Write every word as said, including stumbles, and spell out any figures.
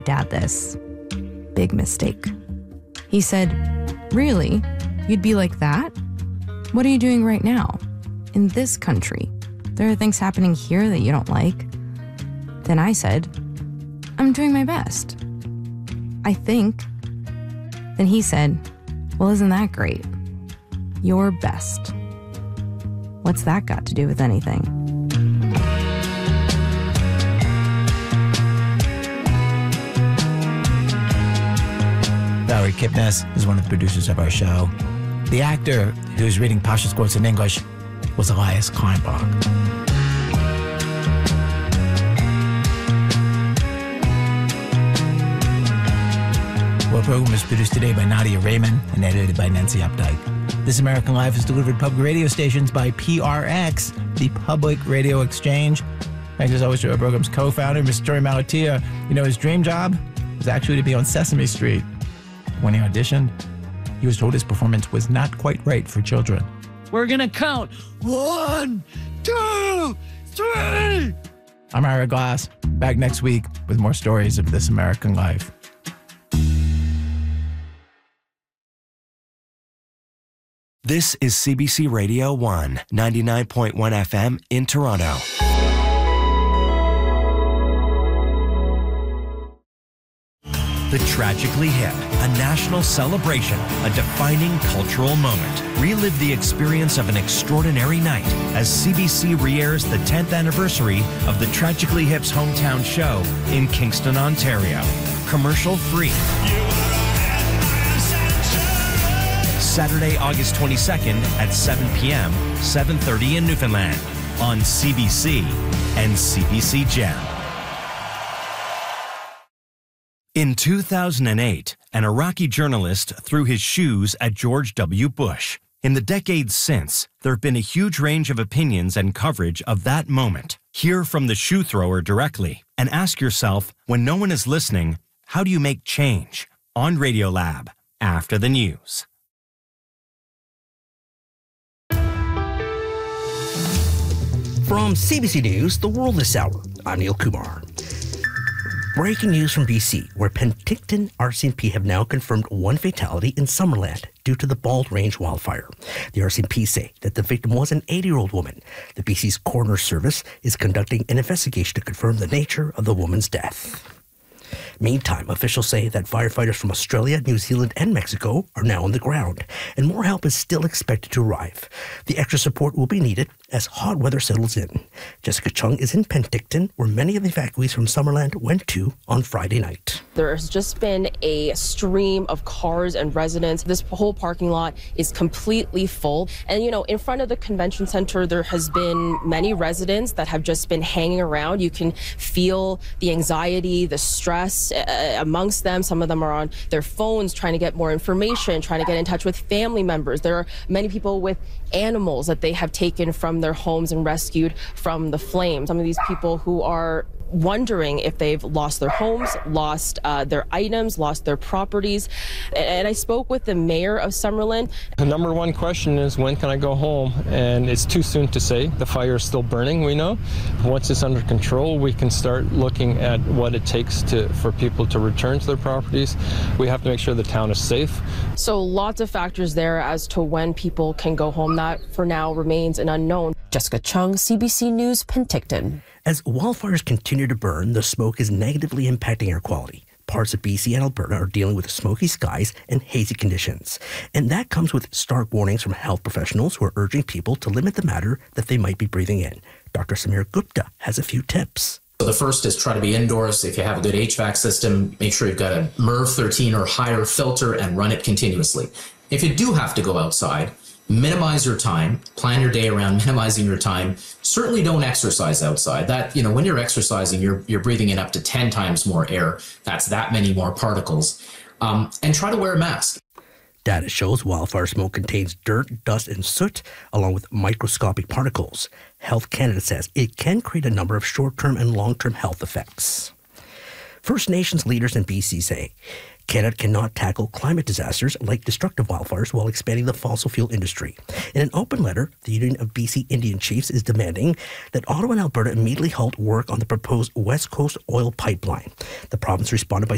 Dad this. Big mistake. He said, really? You'd be like that? What are you doing right now? In this country? There are things happening here that you don't like. Then I said, I'm doing my best. I think. Then he said, well, isn't that great? Your best. What's that got to do with anything? Valerie Kipnis is one of the producers of our show. The actor who's reading Pasha's quotes in English was Elias Kleinbach. Our program was produced today by Nadia Raymond and edited by Nancy Updike. This American Life is delivered public radio stations by P R X, the Public Radio Exchange. Thanks as always to our program's co-founder, Mister Joey Malatia. You know, his dream job was actually to be on Sesame Street. When he auditioned, he was told his performance was not quite right for children. We're going to count. One, two, three. I'm Ira Glass, back next week with more stories of This American Life. This is C B C Radio one, ninety-nine point one F M in Toronto. The Tragically Hip, a national celebration, a defining cultural moment. Relive the experience of an extraordinary night as C B C re-airs the tenth anniversary of the Tragically Hip's hometown show in Kingston, Ontario. Commercial free. Saturday, August twenty-second at seven p.m., seven thirty in Newfoundland on C B C and C B C Gem. In two thousand eight, an Iraqi journalist threw his shoes at George W. Bush. In the decades since, there have been a huge range of opinions and coverage of that moment. Hear from the shoe thrower directly and ask yourself, when no one is listening, how do you make change? On Radiolab, after the news. From C B C News, The World This Hour, I'm Neil Kumar. Breaking news from B C, where Penticton R C M P have now confirmed one fatality in Summerland due to the Bald Range wildfire. The R C M P say that the victim was an eighty-year-old woman. The B C's Coroner Service is conducting an investigation to confirm the nature of the woman's death. Meantime, officials say that firefighters from Australia, New Zealand, and Mexico are now on the ground, and more help is still expected to arrive. The extra support will be needed as hot weather settles in. Jessica Chung is in Penticton, where many of the evacuees from Summerland went to on Friday night. There's just been a stream of cars and residents. This whole parking lot is completely full. And, you know, in front of the convention center, there has been many residents that have just been hanging around. You can feel the anxiety, the stress uh, amongst them. Some of them are on their phones trying to get more information, trying to get in touch with family members. There are many people with animals that they have taken from their homes and rescued from the flames. Some of these people who are wondering if they've lost their homes, lost uh, their items, lost their properties. And I spoke with the mayor of Summerland. The number one question is, when can I go home? And it's too soon to say. The fire is still burning, we know. Once it's under control, we can start looking at what it takes to for people to return to their properties. We have to make sure the town is safe. So lots of factors there as to when people can go home. That, for now, remains an unknown. Jessica Chung, C B C News, Penticton. As wildfires continue to burn, the smoke is negatively impacting air quality. Parts of B C and Alberta are dealing with smoky skies and hazy conditions. And that comes with stark warnings from health professionals who are urging people to limit the matter that they might be breathing in. Doctor Samir Gupta has a few tips. So the first is try to be indoors. If you have a good H V A C system, make sure you've got a M E R V thirteen or higher filter and run it continuously. If you do have to go outside, minimize your time, plan your day around minimizing your time. Certainly don't exercise outside. That, you know, when you're exercising, you're you're breathing in up to ten times more air. That's that many more particles. Um, and try to wear a mask. Data shows wildfire smoke contains dirt, dust, and soot, along with microscopic particles. Health Canada says it can create a number of short-term and long-term health effects. First Nations leaders in B C say Canada cannot tackle climate disasters like destructive wildfires while expanding the fossil fuel industry. In an open letter, the Union of B C Indian Chiefs is demanding that Ottawa and Alberta immediately halt work on the proposed West Coast oil pipeline. The province responded by